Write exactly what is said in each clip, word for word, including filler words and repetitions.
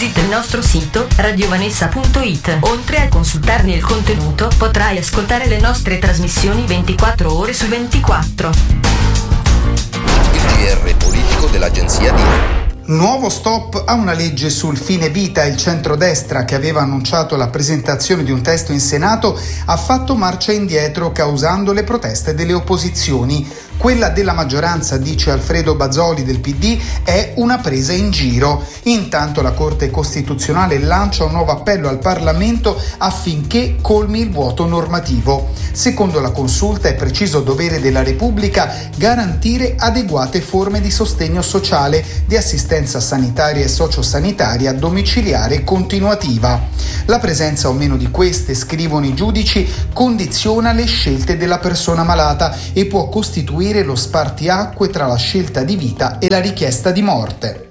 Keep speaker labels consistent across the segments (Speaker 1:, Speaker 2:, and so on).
Speaker 1: Visita il nostro sito radiovanessa punto it. Oltre a consultarne il contenuto, potrai ascoltare le nostre trasmissioni ventiquattro ore su ventiquattro.
Speaker 2: Il G R politico dell'agenzia D I N.
Speaker 3: Nuovo stop a una legge sul fine vita. Il centrodestra, che aveva annunciato la presentazione di un testo in Senato, ha fatto marcia indietro causando le proteste delle opposizioni. Quella della maggioranza, dice Alfredo Bazoli del P D, è una presa in giro. Intanto la Corte Costituzionale lancia un nuovo appello al Parlamento affinché colmi il vuoto normativo. Secondo la consulta è preciso dovere della Repubblica garantire adeguate forme di sostegno sociale, di assistenza sanitaria e sociosanitaria domiciliare e continuativa. La presenza o meno di queste, scrivono i giudici, condiziona le scelte della persona malata e può costituire lo spartiacque tra la scelta di vita e la richiesta di morte.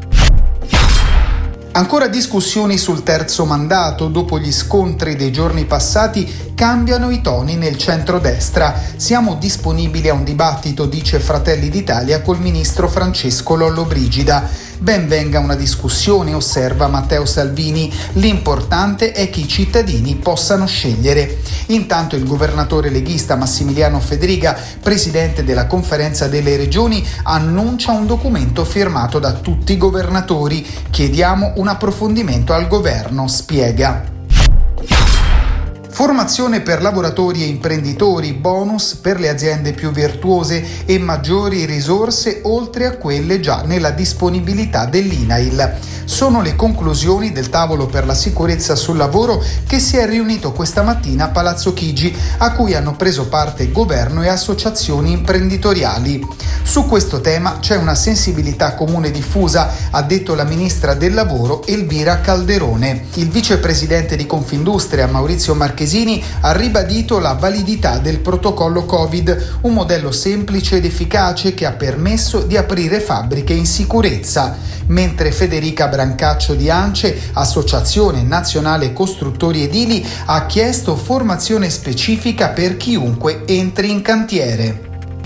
Speaker 3: Ancora discussioni sul terzo mandato. Dopo gli scontri dei giorni passati cambiano i toni nel centrodestra. Siamo disponibili a un dibattito, dice Fratelli d'Italia, col ministro Francesco Lollobrigida. Ben venga una discussione, osserva Matteo Salvini. L'importante è che i cittadini possano scegliere. Intanto il governatore leghista Massimiliano Fedriga, presidente della Conferenza delle Regioni, annuncia un documento firmato da tutti i governatori. Chiediamo un approfondimento al governo, spiega. Formazione per lavoratori e imprenditori, bonus per le aziende più virtuose e maggiori risorse oltre a quelle già nella disponibilità dell'I N A I L. Sono le conclusioni del tavolo per la sicurezza sul lavoro che si è riunito questa mattina a Palazzo Chigi, a cui hanno preso parte governo e associazioni imprenditoriali. Su questo tema c'è una sensibilità comune diffusa, ha detto la ministra del lavoro Elvira Calderone. Il vicepresidente di Confindustria Maurizio Marchesini ha ribadito la validità del protocollo Covid, un modello semplice ed efficace che ha permesso di aprire fabbriche in sicurezza, mentre Federica Brancaccio di ANCE, Associazione Nazionale Costruttori Edili, ha chiesto formazione specifica per chiunque entri in cantiere.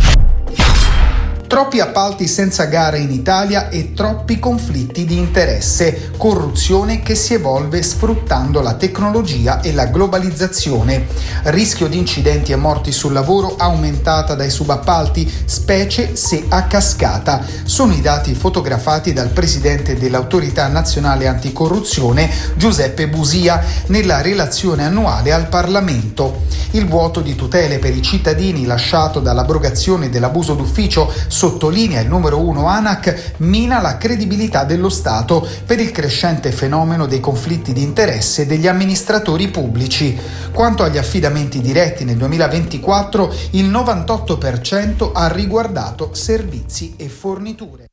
Speaker 3: Troppi appalti senza gara in Italia e troppi conflitti di interesse, corruzione che si evolve sfruttando la tecnologia e la globalizzazione, rischio di incidenti e morti sul lavoro aumentata dai subappalti, specie se a cascata. Sono i dati fotografati dal presidente dell'Autorità Nazionale Anticorruzione Giuseppe Busia nella relazione annuale al Parlamento. Il vuoto di tutele per i cittadini lasciato dall'abrogazione dell'abuso d'ufficio, sottolinea il numero uno ANAC, mina la credibilità dello Stato per il crescente fenomeno dei conflitti di interesse degli amministratori pubblici. Quanto agli affidamenti diretti nel duemilaventiquattro, il novantotto per cento ha riguardato servizi e forniture.